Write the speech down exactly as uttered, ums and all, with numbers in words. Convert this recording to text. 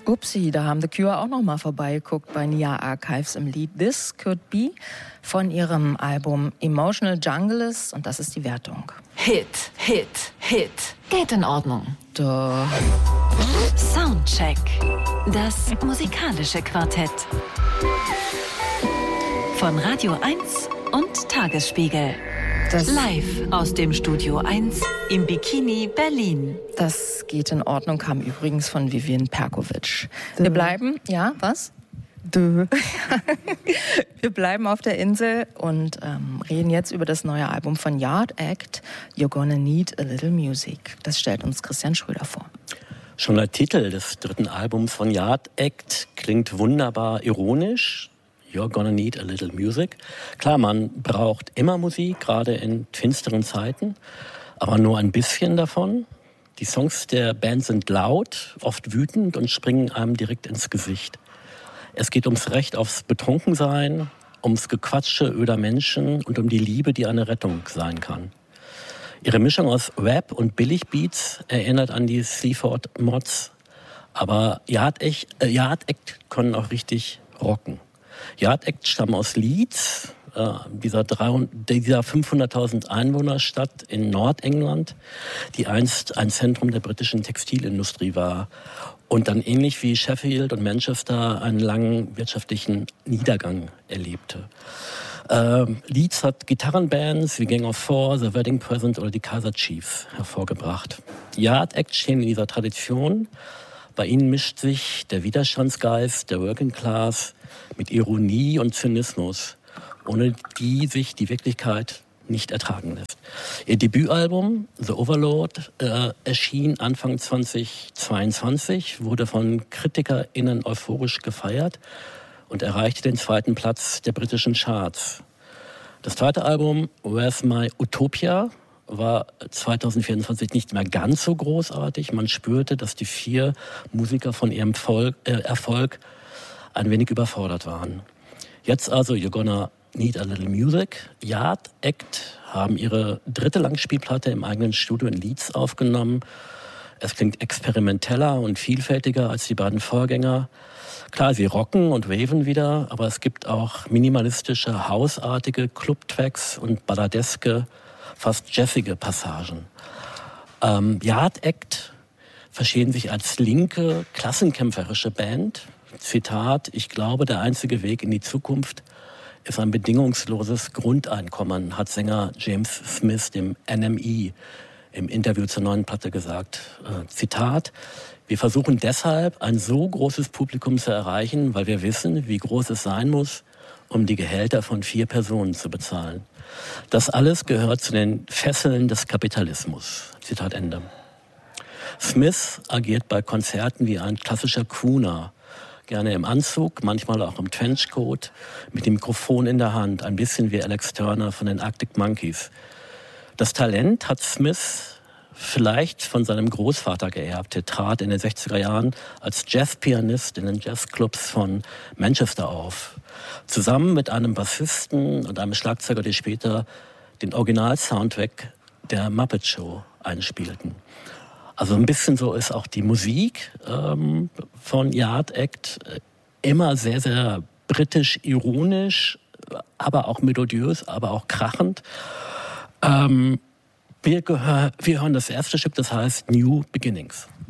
Upsi, da haben The Cure auch noch mal vorbeigeguckt bei Nia Archives im Lied This Could Be von ihrem Album Emotional Junglist und das ist die Wertung. Hit, Hit, Hit. Geht in Ordnung. Da. Soundcheck. Das musikalische Quartett. Von Radio eins und Tagesspiegel. Das Live aus dem Studio eins im Bikini Berlin. Das geht in Ordnung, kam übrigens von Vivian Perkovic. Wir bleiben, ja, was? Dö. Wir bleiben auf der Insel und ähm, reden jetzt über das neue Album von Yard Act, You're Gonna Need a Little Music. Das stellt uns Christian Schröder vor. Schon der Titel des dritten Albums von Yard Act klingt wunderbar ironisch. You're gonna need a little music. Klar, man braucht immer Musik, gerade in finsteren Zeiten, aber nur ein bisschen davon. Die Songs der Band sind laut, oft wütend und springen einem direkt ins Gesicht. Es geht ums Recht aufs Betrunkensein, ums Gequatsche öder Menschen und um die Liebe, die eine Rettung sein kann. Ihre Mischung aus Rap und Billigbeats erinnert an die Seaford Mods, aber Yard Act, äh, Yard Act können auch richtig rocken. Yard Act stammen aus Leeds, äh, dieser, dieser fünfhunderttausend Einwohnerstadt in Nordengland, die einst ein Zentrum der britischen Textilindustrie war und dann ähnlich wie Sheffield und Manchester einen langen wirtschaftlichen Niedergang erlebte. Äh, Leeds hat Gitarrenbands wie Gang of Four, The Wedding Present oder die Kaiser Chiefs hervorgebracht. Yard Act stehen in dieser Tradition. Bei ihnen mischt sich der Widerstandsgeist der Working Class mit Ironie und Zynismus, ohne die sich die Wirklichkeit nicht ertragen lässt. Ihr Debütalbum The Overlord äh, erschien Anfang zweitausendzweiundzwanzig, wurde von KritikerInnen euphorisch gefeiert und erreichte den zweiten Platz der britischen Charts. Das zweite Album Where's My Utopia war zweitausendvierundzwanzig nicht mehr ganz so großartig. Man spürte, dass die vier Musiker von ihrem Volk, äh, Erfolg ein wenig überfordert waren. Jetzt also You're Gonna Need a Little Music. Yard Act haben ihre dritte Langspielplatte im eigenen Studio in Leeds aufgenommen. Es klingt experimenteller und vielfältiger als die beiden Vorgänger. Klar, sie rocken und waven wieder, aber es gibt auch minimalistische, hausartige Clubtracks und balladeske, fast jazzige Passagen. Ähm, Yard Act verstehen sich als linke, klassenkämpferische Band. Zitat, ich glaube, der einzige Weg in die Zukunft ist ein bedingungsloses Grundeinkommen, hat Sänger James Smith dem N M E im Interview zur neuen Platte gesagt. Äh, Zitat, wir versuchen deshalb, ein so großes Publikum zu erreichen, weil wir wissen, wie groß es sein muss, um die Gehälter von vier Personen zu bezahlen. Das alles gehört zu den Fesseln des Kapitalismus. Zitat Ende. Smith agiert bei Konzerten wie ein klassischer Crooner. Gerne im Anzug, manchmal auch im Trenchcoat, mit dem Mikrofon in der Hand. Ein bisschen wie Alex Turner von den Arctic Monkeys. Das Talent hat Smith vielleicht von seinem Großvater geerbt. Er trat in den sechziger Jahren als Jazzpianist in den Jazzclubs von Manchester auf. Zusammen mit einem Bassisten und einem Schlagzeuger, die später den Original-Soundtrack der Muppet Show einspielten. Also ein bisschen so ist auch die Musik ähm, von Yard Act immer sehr, sehr britisch-ironisch, aber auch melodiös, aber auch krachend. Ähm, wir, gehör, wir hören das erste Stück, das heißt New Beginnings.